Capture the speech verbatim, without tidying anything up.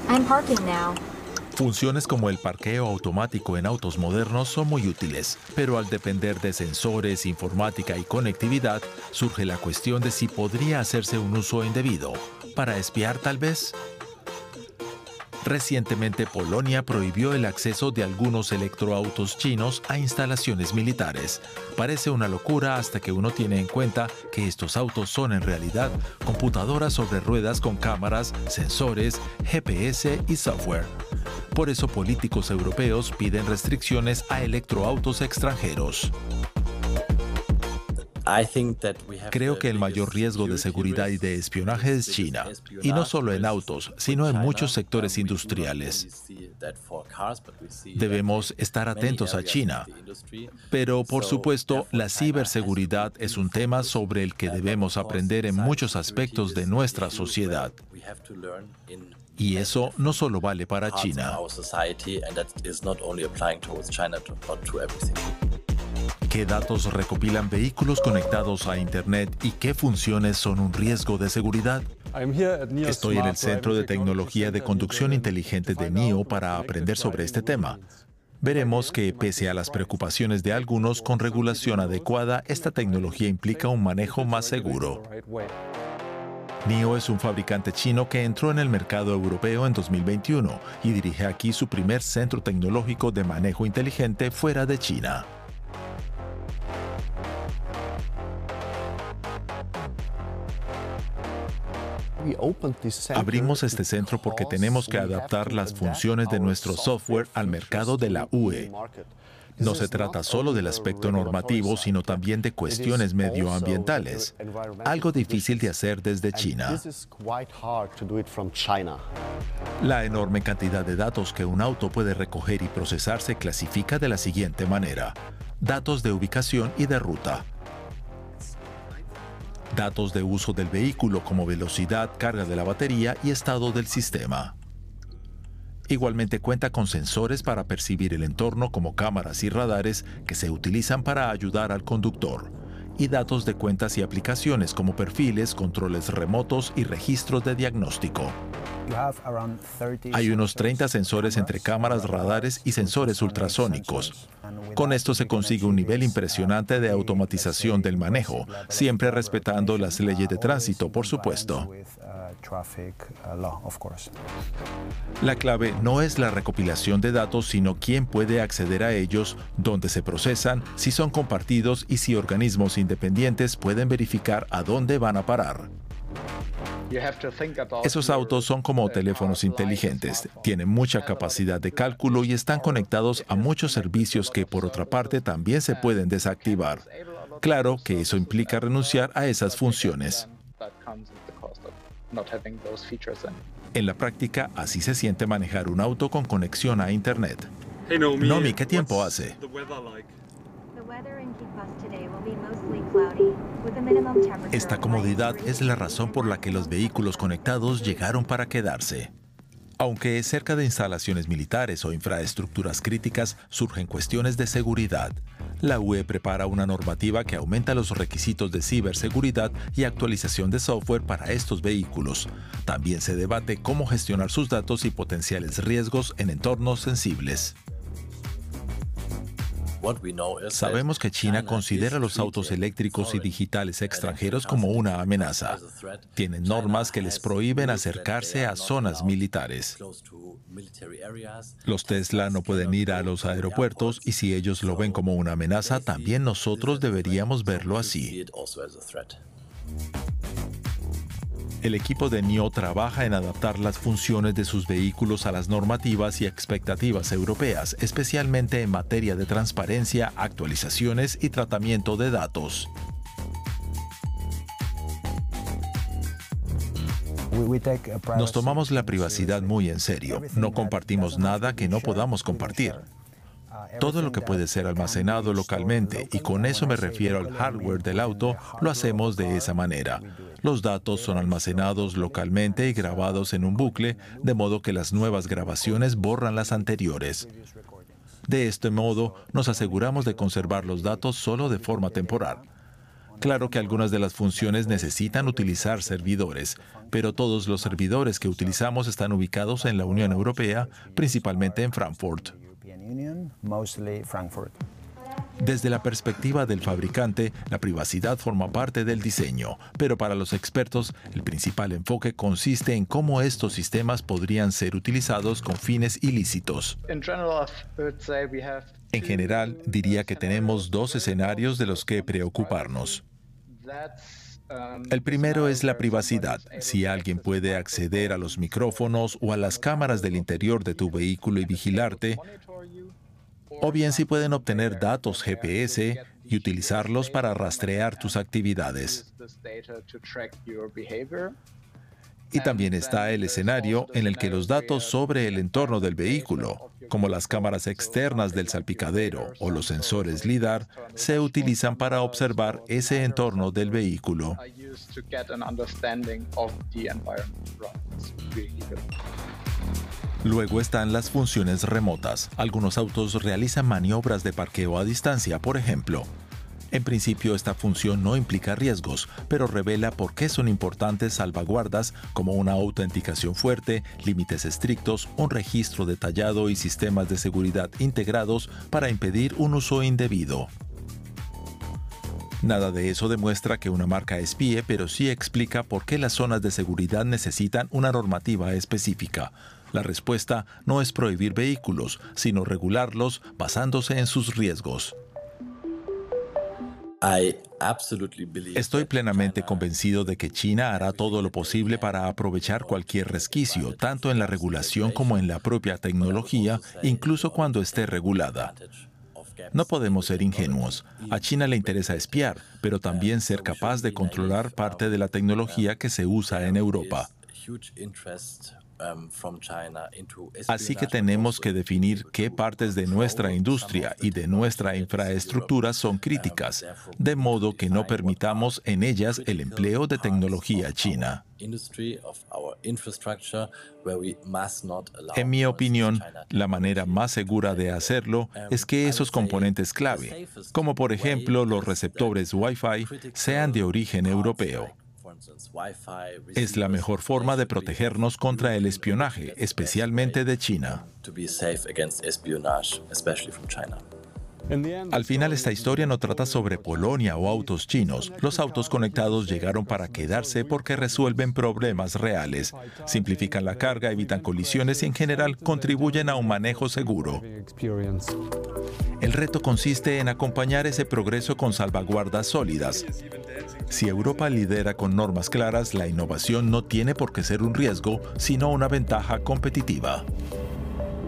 I'm parking now. Funciones como el parqueo automático en autos modernos son muy útiles, pero al depender de sensores, informática y conectividad, surge la cuestión de si podría hacerse un uso indebido. ¿Para espiar tal vez? Recientemente Polonia prohibió el acceso de algunos electroautos chinos a instalaciones militares. Parece una locura hasta que uno tiene en cuenta que estos autos son en realidad computadoras sobre ruedas con cámaras, sensores, G P S y software. Por eso políticos europeos piden restricciones a electroautos extranjeros. Creo que el mayor riesgo de seguridad y de espionaje es China, y no solo en autos, sino en muchos sectores industriales. Debemos estar atentos a China, pero por supuesto la ciberseguridad es un tema sobre el que debemos aprender en muchos aspectos de nuestra sociedad. Y eso no solo vale para China. ¿Qué datos recopilan vehículos conectados a Internet y qué funciones son un riesgo de seguridad? Estoy en el Centro de Tecnología de Conducción Inteligente de NIO para aprender sobre este tema. Veremos que, pese a las preocupaciones de algunos, con regulación adecuada, esta tecnología implica un manejo más seguro. NIO es un fabricante chino que entró en el mercado europeo en dos mil veintiuno y dirige aquí su primer centro tecnológico de manejo inteligente fuera de China. Abrimos este centro porque tenemos que adaptar las funciones de nuestro software al mercado de la U E. No se trata solo del aspecto normativo, sino también de cuestiones medioambientales, algo difícil de hacer desde China. La enorme cantidad de datos que un auto puede recoger y procesar se clasifica de la siguiente manera: datos de ubicación y de ruta, datos de uso del vehículo como velocidad, carga de la batería y estado del sistema. Igualmente cuenta con sensores para percibir el entorno como cámaras y radares que se utilizan para ayudar al conductor, y datos de cuentas y aplicaciones como perfiles, controles remotos y registros de diagnóstico. Hay unos treinta sensores entre cámaras, radares y sensores ultrasónicos. Con esto se consigue un nivel impresionante de automatización del manejo, siempre respetando las leyes de tránsito, por supuesto. La clave no es la recopilación de datos, sino quién puede acceder a ellos, dónde se procesan, si son compartidos y si organismos independientes pueden verificar a dónde van a parar. Esos autos son como teléfonos inteligentes, tienen mucha capacidad de cálculo y están conectados a muchos servicios que, por otra parte, también se pueden desactivar. Claro que eso implica renunciar a esas funciones. En la práctica, así se siente manejar un auto con conexión a Internet. Nomi, ¿qué tiempo hace? Esta comodidad es la razón por la que los vehículos conectados llegaron para quedarse. Aunque cerca de instalaciones militares o infraestructuras críticas surgen cuestiones de seguridad, la U E prepara una normativa que aumenta los requisitos de ciberseguridad y actualización de software para estos vehículos. También se debate cómo gestionar sus datos y potenciales riesgos en entornos sensibles. Sabemos que China considera los autos eléctricos y digitales extranjeros como una amenaza. Tienen normas que les prohíben acercarse a zonas militares. Los Tesla no pueden ir a los aeropuertos y si ellos lo ven como una amenaza, también nosotros deberíamos verlo así. El equipo de NIO trabaja en adaptar las funciones de sus vehículos a las normativas y expectativas europeas, especialmente en materia de transparencia, actualizaciones y tratamiento de datos. Nos tomamos la privacidad muy en serio. No compartimos nada que no podamos compartir. Todo lo que puede ser almacenado localmente, y con eso me refiero al hardware del auto, lo hacemos de esa manera. Los datos son almacenados localmente y grabados en un bucle, de modo que las nuevas grabaciones borran las anteriores. De este modo, nos aseguramos de conservar los datos solo de forma temporal. Claro que algunas de las funciones necesitan utilizar servidores, pero todos los servidores que utilizamos están ubicados en la Unión Europea, principalmente en Frankfurt. Desde la perspectiva del fabricante, la privacidad forma parte del diseño, pero para los expertos, el principal enfoque consiste en cómo estos sistemas podrían ser utilizados con fines ilícitos. En general, diría que tenemos dos escenarios de los que preocuparnos. El primero es la privacidad. Si alguien puede acceder a los micrófonos o a las cámaras del interior de tu vehículo y vigilarte, o bien si pueden obtener datos G P S y utilizarlos para rastrear tus actividades. Y también está el escenario en el que los datos sobre el entorno del vehículo, como las cámaras externas del salpicadero o los sensores LIDAR, se utilizan para observar ese entorno del vehículo. Luego están las funciones remotas. Algunos autos realizan maniobras de parqueo a distancia, por ejemplo. En principio, esta función no implica riesgos, pero revela por qué son importantes salvaguardas como una autenticación fuerte, límites estrictos, un registro detallado y sistemas de seguridad integrados para impedir un uso indebido. Nada de eso demuestra que una marca espíe, pero sí explica por qué las zonas de seguridad necesitan una normativa específica. La respuesta no es prohibir vehículos, sino regularlos basándose en sus riesgos. Estoy plenamente convencido de que China hará todo lo posible para aprovechar cualquier resquicio, tanto en la regulación como en la propia tecnología, incluso cuando esté regulada. No podemos ser ingenuos. A China le interesa espiar, pero también ser capaz de controlar parte de la tecnología que se usa en Europa. Así que tenemos que definir qué partes de nuestra industria y de nuestra infraestructura son críticas, de modo que no permitamos en ellas el empleo de tecnología china. En mi opinión, la manera más segura de hacerlo es que esos componentes clave, como por ejemplo los receptores Wi-Fi, sean de origen europeo. Es la mejor forma de protegernos contra el espionaje, especialmente de China. Al final, esta historia no trata sobre Polonia o autos chinos. Los autos conectados llegaron para quedarse porque resuelven problemas reales, simplifican la carga, evitan colisiones y en general contribuyen a un manejo seguro. El reto consiste en acompañar ese progreso con salvaguardas sólidas. Si Europa lidera con normas claras, la innovación no tiene por qué ser un riesgo, sino una ventaja competitiva.